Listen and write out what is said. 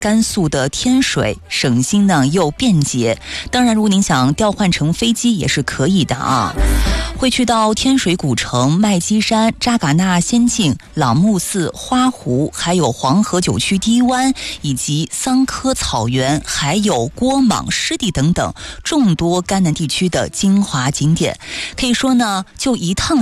甘肃的天水，省心呢又便捷。当然，如果您想调换成飞机也是可以的啊。会去到天水古城、麦积山、扎尕那仙境、朗木寺、花湖，还有黄河九曲堤湾，以及桑科草原，还有郭莽湿地等等众多甘南地区的精华景点。可以说呢，就一趟